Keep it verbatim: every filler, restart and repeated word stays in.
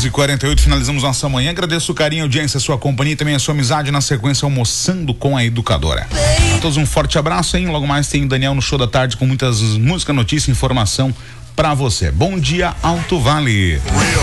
onze e quarenta e oito, finalizamos nossa manhã. Agradeço o carinho, a audiência, a sua companhia e também a sua amizade na sequência Almoçando com a Educadora. A todos um forte abraço, hein? Logo mais tem o Daniel no Show da Tarde com muitas músicas, notícia, informação pra você. Bom dia, Alto Vale.